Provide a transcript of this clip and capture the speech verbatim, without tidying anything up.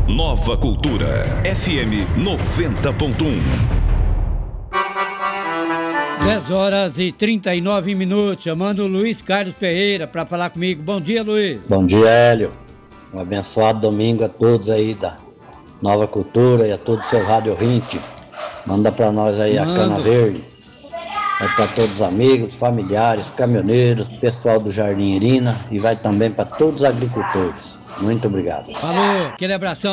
Nova Cultura, F M noventa ponto um. dez horas e trinta e nove minutos, chamando o Luiz Carlos Ferreira para falar comigo. Bom dia, Luiz. Bom dia, Hélio. Um abençoado domingo a todos aí da Nova Cultura e a todo o seu rádio ouvinte. Manda para nós aí Mando. a Cana Verde. Vai para todos os amigos, familiares, caminhoneiros, pessoal do Jardim Irina e vai também para todos os agricultores. Muito obrigado. Falou, aquele abração.